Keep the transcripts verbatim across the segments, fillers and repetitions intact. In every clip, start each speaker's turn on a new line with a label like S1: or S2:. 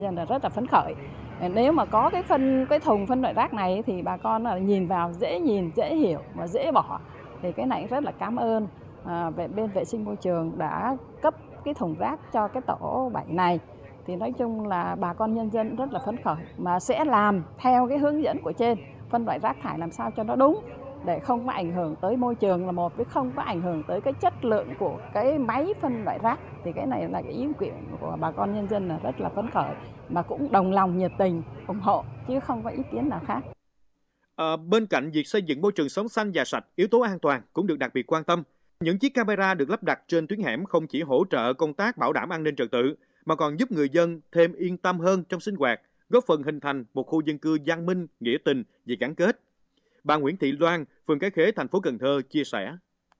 S1: Nên là rất là phấn khởi. Nếu mà có cái phân cái thùng phân loại rác này thì bà con là nhìn vào dễ nhìn, dễ hiểu và dễ bỏ. Thì cái này rất là cảm ơn à, về bên vệ sinh môi trường đã cấp cái thùng rác cho cái tổ bảy này. Thì nói chung là bà con nhân dân rất là phấn khởi mà sẽ làm theo cái hướng dẫn của trên, phân loại rác thải làm sao cho nó đúng để không có ảnh hưởng tới môi trường là một, với không có ảnh hưởng tới cái chất lượng của cái máy phân loại rác. Thì cái này là cái ý nguyện của bà con nhân dân là rất là phấn khởi mà cũng đồng lòng nhiệt tình ủng hộ chứ không có ý kiến nào khác.
S2: À, bên cạnh việc xây dựng môi trường sống xanh và sạch, yếu tố an toàn cũng được đặc biệt quan tâm. Những chiếc camera được lắp đặt trên tuyến hẻm không chỉ hỗ trợ công tác bảo đảm an ninh trật tự mà còn giúp người dân thêm yên tâm hơn trong sinh hoạt, góp phần hình thành một khu dân cư văn minh, nghĩa tình và gắn kết. Bà Nguyễn Thị Loan, phường Cái Khế, thành phố Cần Thơ chia sẻ: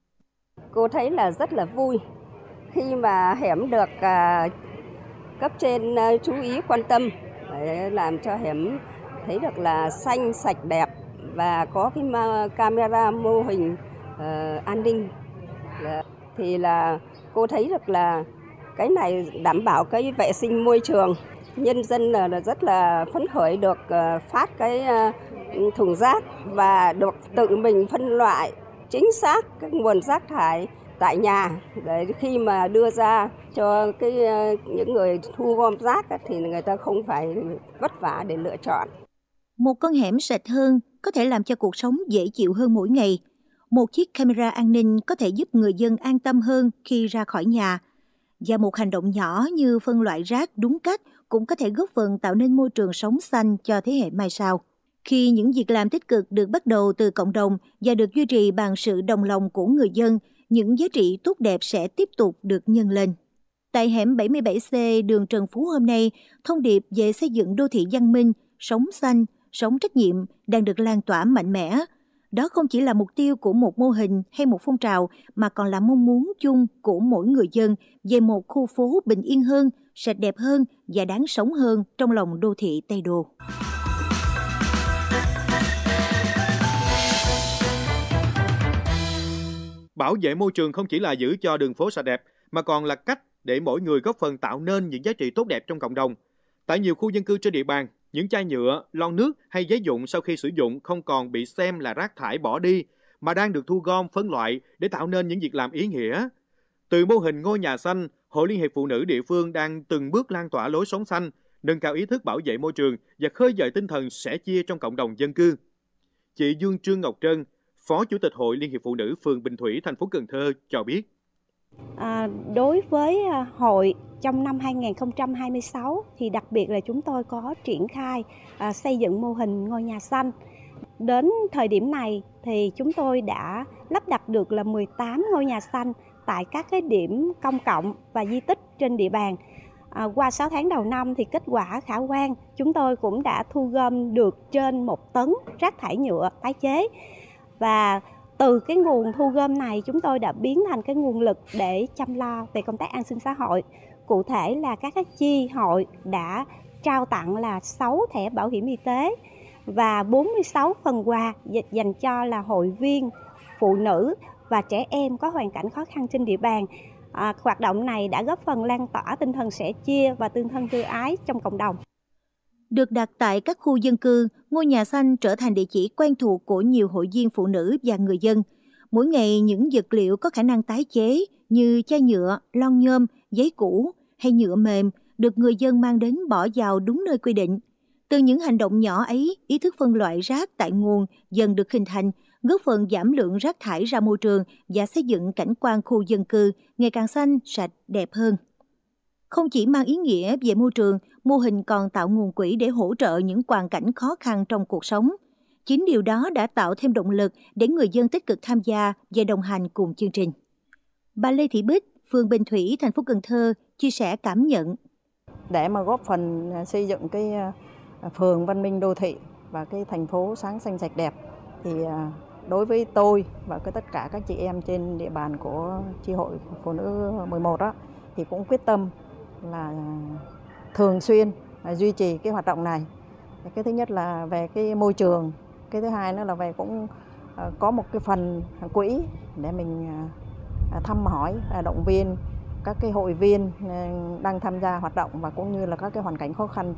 S3: Cô thấy là rất là vui khi mà hẻm được uh, cấp trên uh, chú ý quan tâm để làm cho hẻm thấy được là xanh sạch đẹp và có cái camera mô hình uh, an ninh. Uh, thì là cô thấy được là cái này đảm bảo cái vệ sinh môi trường. Nhân dân là, là rất là phấn khởi được uh, phát cái uh, thùng rác và được tự mình phân loại chính xác các nguồn rác thải tại nhà để khi mà đưa ra cho cái uh, những người thu gom rác thì người ta không phải vất vả để lựa chọn.
S4: Một con hẻm sạch hơn có thể làm cho cuộc sống dễ chịu hơn mỗi ngày. Một chiếc camera an ninh có thể giúp người dân an tâm hơn khi ra khỏi nhà. Và một hành động nhỏ như phân loại rác đúng cách cũng có thể góp phần tạo nên môi trường sống xanh cho thế hệ mai sau. Khi những việc làm tích cực được bắt đầu từ cộng đồng và được duy trì bằng sự đồng lòng của người dân, những giá trị tốt đẹp sẽ tiếp tục được nhân lên. Tại hẻm bảy mươi bảy C đường Trần Phú hôm nay, thông điệp về xây dựng đô thị văn minh, sống xanh, sống trách nhiệm đang được lan tỏa mạnh mẽ. Đó không chỉ là mục tiêu của một mô hình hay một phong trào mà còn là mong muốn chung của mỗi người dân về một khu phố bình yên hơn, sạch đẹp hơn và đáng sống hơn trong lòng đô thị Tây Đô.
S2: Bảo vệ môi trường không chỉ là giữ cho đường phố sạch đẹp mà còn là cách để mỗi người góp phần tạo nên những giá trị tốt đẹp trong cộng đồng. Tại nhiều khu dân cư trên địa bàn, những chai nhựa, lon nước hay giấy dụng sau khi sử dụng không còn bị xem là rác thải bỏ đi mà đang được thu gom phân loại để tạo nên những việc làm ý nghĩa. Từ mô hình ngôi nhà xanh, Hội Liên hiệp Phụ nữ địa phương đang từng bước lan tỏa lối sống xanh, nâng cao ý thức bảo vệ môi trường và khơi dậy tinh thần sẻ chia trong cộng đồng dân cư. Chị Dương Trương Ngọc Trân, Phó Chủ tịch Hội Liên hiệp Phụ nữ phường Bình Thủy, thành phố Cần Thơ cho biết.
S5: À, đối với hội trong năm hai không hai sáu thì đặc biệt là chúng tôi có triển khai à, xây dựng mô hình ngôi nhà xanh. Đến thời điểm này thì chúng tôi đã lắp đặt được là mười tám ngôi nhà xanh tại các cái điểm công cộng và di tích trên địa bàn. À, qua sáu tháng đầu năm thì kết quả khả quan, chúng tôi cũng đã thu gom được trên một tấn rác thải nhựa tái chế. Và từ cái nguồn thu gom này chúng tôi đã biến thành cái nguồn lực để chăm lo về công tác an sinh xã hội. Cụ thể là các cái chi hội đã trao tặng là sáu thẻ bảo hiểm y tế và bốn mươi sáu phần quà dành cho là hội viên, phụ nữ và trẻ em có hoàn cảnh khó khăn trên địa bàn. À, hoạt động này đã góp phần lan tỏa tinh thần sẻ chia và tinh thần tương ái trong cộng đồng.
S4: Được đặt tại các khu dân cư, ngôi nhà xanh trở thành địa chỉ quen thuộc của nhiều hội viên phụ nữ và người dân. Mỗi ngày, những vật liệu có khả năng tái chế như chai nhựa, lon nhôm, giấy cũ hay nhựa mềm được người dân mang đến bỏ vào đúng nơi quy định. Từ những hành động nhỏ ấy, ý thức phân loại rác tại nguồn dần được hình thành, góp phần giảm lượng rác thải ra môi trường và xây dựng cảnh quan khu dân cư ngày càng xanh, sạch, đẹp hơn. Không chỉ mang ý nghĩa về môi trường, mô hình còn tạo nguồn quỹ để hỗ trợ những hoàn cảnh khó khăn trong cuộc sống. Chính điều đó đã tạo thêm động lực để người dân tích cực tham gia và đồng hành cùng chương trình. Bà Lê Thị Bích, phường Bình Thủy, thành phố Cần Thơ, chia sẻ cảm nhận.
S1: Để mà góp phần xây dựng cái phường văn minh đô thị và cái thành phố sáng xanh sạch đẹp, thì đối với tôi và cái tất cả các chị em trên địa bàn của chi hội phụ nữ mười một đó, thì cũng quyết tâm là thường xuyên là duy trì cái hoạt động này. Cái thứ nhất là về cái môi trường, cái thứ hai nữa là về cũng có một cái phần quỹ để mình thăm hỏi, động viên các cái hội viên đang tham gia hoạt động và cũng như là các cái hoàn cảnh khó khăn